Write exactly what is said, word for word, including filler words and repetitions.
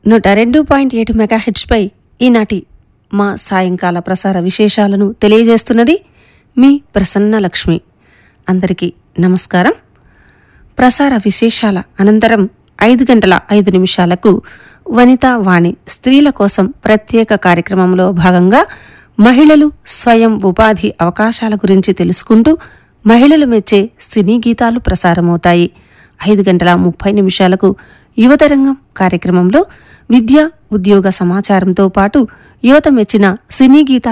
నూట రెండు పాయింట్ ఏడు మెగాహెచ్పై ఈనాటి మా సాయంకాల ప్రసార విశేషాలను తెలియజేస్తున్నది మీ ప్రసన్న లక్ష్మి. అందరికీ నమస్కారం. ప్రసార విశేషాల అనంతరం ఐదు గంటల ఐదు నిమిషాలకు వనితా వాణి స్త్రీల కోసం ప్రత్యేక కార్యక్రమంలో భాగంగా మహిళలు స్వయం ఉపాధి అవకాశాల గురించి తెలుసుకుంటూ మహిళలు మెచ్చే సినీ గీతాలు ప్రసారమవుతాయి. ఐదు గంటల ముప్పై నిమిషాలకు యువతరంగం కార్యక్రమంలో విద్య ఉద్యోగ సమాచారంతో పాటు యువత మెచ్చిన సినీ గీతాలు